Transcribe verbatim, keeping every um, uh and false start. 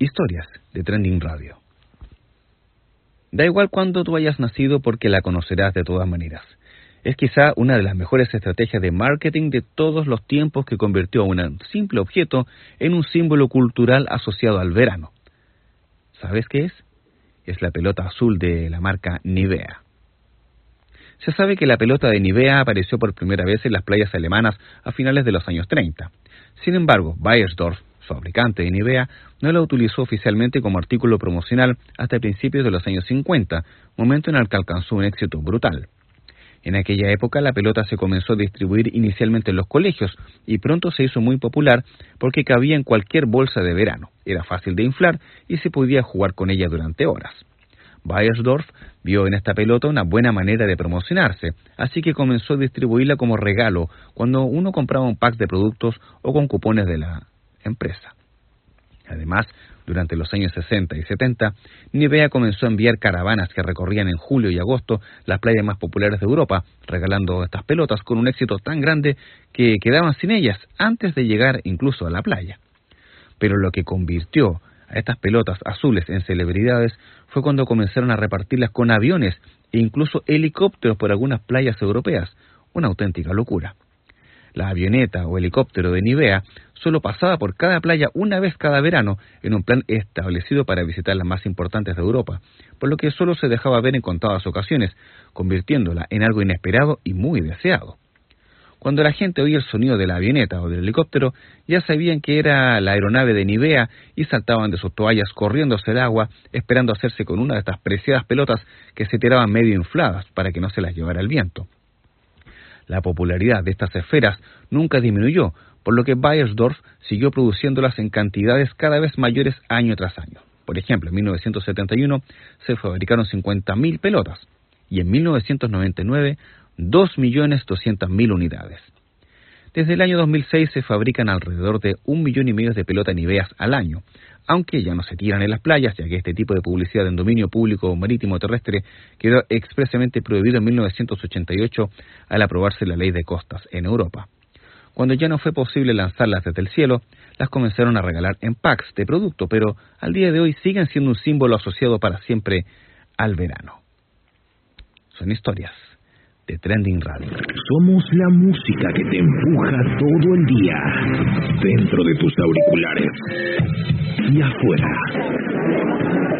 Historias de Trending Radio. Da igual cuándo tú hayas nacido porque la conocerás de todas maneras. Es quizá una de las mejores estrategias de marketing de todos los tiempos que convirtió a un simple objeto en un símbolo cultural asociado al verano. ¿Sabes qué es? Es la pelota azul de la marca Nivea. Se sabe que la pelota de Nivea apareció por primera vez en las playas alemanas a finales de los años treinta. Sin embargo, Beiersdorf, fabricante de Nivea, no la utilizó oficialmente como artículo promocional hasta principios de los años cincuenta, momento en el que alcanzó un éxito brutal. En aquella época la pelota se comenzó a distribuir inicialmente en los colegios y pronto se hizo muy popular porque cabía en cualquier bolsa de verano, era fácil de inflar y se podía jugar con ella durante horas. Beiersdorf vio en esta pelota una buena manera de promocionarse, así que comenzó a distribuirla como regalo cuando uno compraba un pack de productos o con cupones de la empresa. Además, durante los años sesenta y setenta, Nivea comenzó a enviar caravanas que recorrían en julio y agosto las playas más populares de Europa, regalando estas pelotas con un éxito tan grande que quedaban sin ellas antes de llegar incluso a la playa. Pero lo que convirtió a estas pelotas azules en celebridades fue cuando comenzaron a repartirlas con aviones e incluso helicópteros por algunas playas europeas, una auténtica locura. La avioneta o helicóptero de Nivea solo pasaba por cada playa una vez cada verano en un plan establecido para visitar las más importantes de Europa, por lo que solo se dejaba ver en contadas ocasiones, convirtiéndola en algo inesperado y muy deseado. Cuando la gente oía el sonido de la avioneta o del helicóptero, ya sabían que era la aeronave de Nivea y saltaban de sus toallas corriendo hacia el agua, esperando hacerse con una de estas preciadas pelotas que se tiraban medio infladas para que no se las llevara el viento. La popularidad de estas esferas nunca disminuyó, por lo que Beiersdorf siguió produciéndolas en cantidades cada vez mayores año tras año. Por ejemplo, en mil novecientos setenta y uno se fabricaron cincuenta mil pelotas y en mil novecientos noventa y nueve dos millones doscientas mil unidades. Desde el año dos mil seis se fabrican alrededor de un millón y medio de pelotas Niveas al año, aunque ya no se tiran en las playas, ya que este tipo de publicidad en dominio público marítimo o terrestre quedó expresamente prohibido en mil novecientos ochenta y ocho al aprobarse la ley de costas en Europa. Cuando ya no fue posible lanzarlas desde el cielo, las comenzaron a regalar en packs de producto, pero al día de hoy siguen siendo un símbolo asociado para siempre al verano. Son historias de Trending Radio. Somos la música que te empuja todo el día, dentro de tus auriculares y afuera.